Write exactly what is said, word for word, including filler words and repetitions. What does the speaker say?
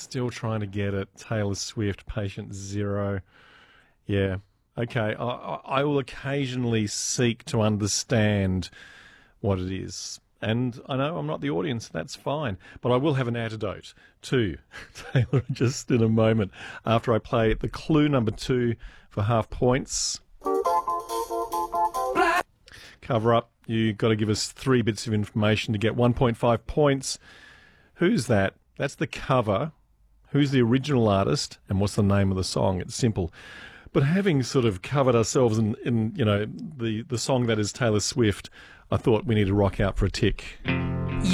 Still trying to get it. Taylor Swift, Patient Zero. Yeah. Okay. I, I I will occasionally seek to understand what it is. And I know I'm not the audience. That's fine. But I will have an antidote to Taylor just in a moment after I play the clue number two for half points. Cover up. You've got to give us three bits of information to get one point five points. Who's that? That's the cover. Who's the original artist? And what's the name of the song? It's simple. But having sort of covered ourselves in, in you know, the, the song that is Taylor Swift, I thought we need to rock out for a tick.